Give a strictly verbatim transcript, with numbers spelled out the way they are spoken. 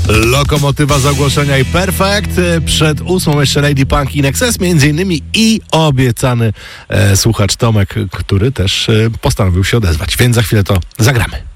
Lokomotywa z ogłoszenia i Perfect. Przed ósmą jeszcze Lady Punk in Excess między innymi i obiecany e, słuchacz Tomek, który też e, postanowił się odezwać. Więc za chwilę to zagramy.